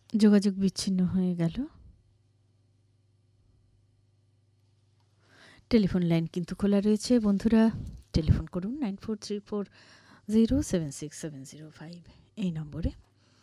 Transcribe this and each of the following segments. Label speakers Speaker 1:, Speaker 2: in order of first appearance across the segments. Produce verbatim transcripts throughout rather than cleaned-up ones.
Speaker 1: যোগাযোগ বিচ্ছিন্ন হয়ে গেল। টেলিফোন লাইন কিন্তু খোলা রয়েছে, বন্ধুরা টেলিফোন করুন nine four three four zero seven six seven zero five এই নম্বরে।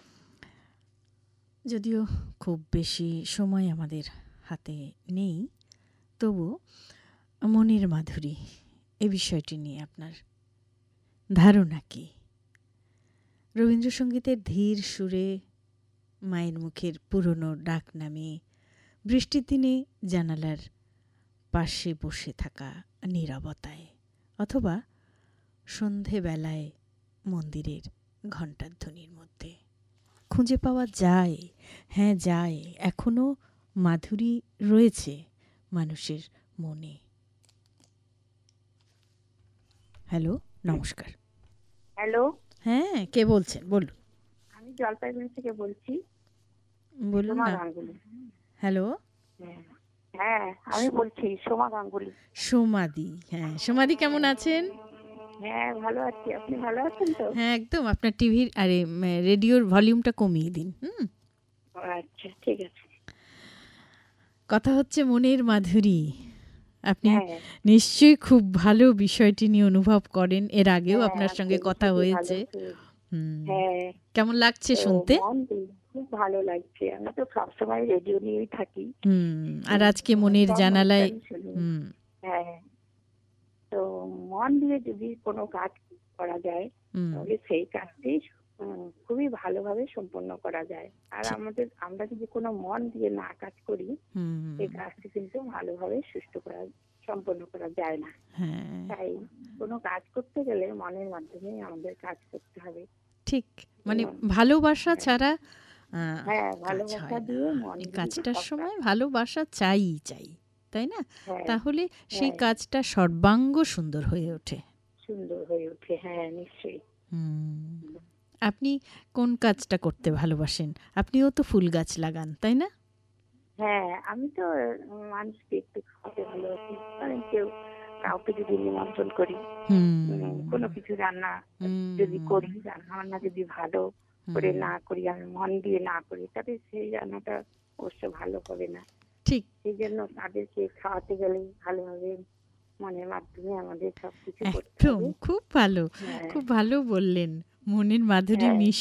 Speaker 1: যদিও খুব বেশি সময় আমাদের হাতে নেই, তবু মনের মাধুরী এ বিষয়টি নিয়ে আপনার ধারণা কি? রবীন্দ্রসঙ্গীতের ধীর সুরে মায়ের মুখের পুরনো ডাক নামে, বৃষ্টির দিনে জানালার পাশে বসে থাকা নীরবতায়, অথবা সন্ধেবেলায় মন্দিরের ঘণ্টার ধ্বনির মধ্যে খুঁজে পাওয়া যায়, হ্যাঁ যায়, এখনো মাধুরী রয়েছে মানুষের মনে। হ্যালো, নমস্কার।
Speaker 2: হ্যালো,
Speaker 1: হ্যাঁ, কে বলছেন? বলুন।
Speaker 2: আমি জলপাইগুড়ি থেকে বলছি।
Speaker 1: বলুন
Speaker 2: সোমা
Speaker 1: না।
Speaker 2: গাঙ্গুলি।
Speaker 1: হ্যালো,
Speaker 2: হ্যাঁ, আমি বলছি সোমা গাঙ্গুলি।
Speaker 1: সোমাদি। হ্যাঁ, সোমাদি কেমন আছেন?
Speaker 2: হ্যাঁ, ভালো আছি। আপনি ভালো আছেন তো?
Speaker 1: হ্যাঁ, একদম। আপনার টিভির আরে রেডিওর ভলিউমটা কমিয়ে দিন। হুম,
Speaker 2: আচ্ছা, ঠিক আছে।
Speaker 1: কথা হচ্ছে মনের মাধুরী। আপনি
Speaker 2: হ্যাঁ,
Speaker 1: নিশ্চয়ই খুব ভালো বিষয়টি নিয়ে অনুভব করেন। এর আগেও
Speaker 2: হ্যাঁ,
Speaker 1: আপনার সঙ্গে
Speaker 2: খুবই
Speaker 1: কথা
Speaker 2: খুবই
Speaker 1: হয়েছে।
Speaker 2: ভালো, খুব।
Speaker 1: হুম,
Speaker 2: হ্যাঁ,
Speaker 1: কেমন লাগছে
Speaker 2: তো
Speaker 1: শুনতে?
Speaker 2: মন দিয়ে খুব ভালো লাগছে। আমি তো সবসময় রেডিও নিয়েই থাকি।
Speaker 1: হুম, আর আজকে
Speaker 2: তো
Speaker 1: মনের
Speaker 2: সব
Speaker 1: জানালায়।
Speaker 2: অনুষ্ঠানই শুনি।
Speaker 1: হুম,
Speaker 2: হ্যাঁ, তো মন দিয়ে যদি কোনো কাজ করা যায়,
Speaker 1: হুম,
Speaker 2: তাহলে সেই কাজটি উম, খুবই ভালোভাবে সম্পন্ন করা যায়। আর
Speaker 1: ঠিক।
Speaker 2: আমাদের আমরা যদি কোনো মন দিয়ে না কাজ করি,
Speaker 1: হুম,
Speaker 2: সেই কাজটি কিন্তু ভালোভাবে সুষ্ঠু করা সম্পন্ন করা যায় না।
Speaker 1: হ্যাঁ,
Speaker 2: তাই কোনো কাজ করতে গেলে মনের মাধ্যমে আমাদের কাজ করতে হবে।
Speaker 1: ঠিক। মানে
Speaker 2: এবং
Speaker 1: ভালোবাসা
Speaker 2: হ্যাঁ,
Speaker 1: ছাড়া আহ,
Speaker 2: হ্যাঁ,
Speaker 1: কাজ
Speaker 2: ভালোবাসা
Speaker 1: হয় না।
Speaker 2: দিয়ে মন
Speaker 1: এই
Speaker 2: দিয়ে
Speaker 1: কাজটার
Speaker 2: সব কাজ।
Speaker 1: সময় ভালোবাসা চাই চাই, তাই না?
Speaker 2: হ্যাঁ,
Speaker 1: তাহলে সেই
Speaker 2: হ্যাঁ,
Speaker 1: কাজটা সর্বাঙ্গ সুন্দর হয়ে ওঠে।
Speaker 2: সুন্দর হয়ে ওঠে। হ্যাঁ, নিশ্চয়ই।
Speaker 1: হুম, আপনি কোন কাজটা করতে ভালোবাসেন? আপনিও তো ফুল গাছ লাগান, তাই না?
Speaker 2: হ্যাঁ, আমি তো উম, মানুষকে একটু খাওয়াতে ভালোবাসি। মানে কেউ কাউকে যদি নিমন্ত্রণ করি,
Speaker 1: হুম,
Speaker 2: উম, কোনো কিছু রান্না যদি
Speaker 1: হুম,
Speaker 2: করি, রান্না বান্না যদি ভালো করে
Speaker 1: হুম,
Speaker 2: না করি, আমি মন দিয়ে না করি, তাহলে সেই রান্নাটা অবশ্য ভালো হবে না।
Speaker 1: ঠিক।
Speaker 2: সেই জন্য তাদেরকে খাওয়াতে গেলে ভালোভাবে মনের মাধ্যমে আমাদের সবকিছু করতে
Speaker 1: একদম,
Speaker 2: হবে।
Speaker 1: খুব ভালো,
Speaker 2: হ্যাঁ,
Speaker 1: খুব ভালো বললেন। মনের মাধুরী
Speaker 2: হ্যাঁ,
Speaker 1: মিশ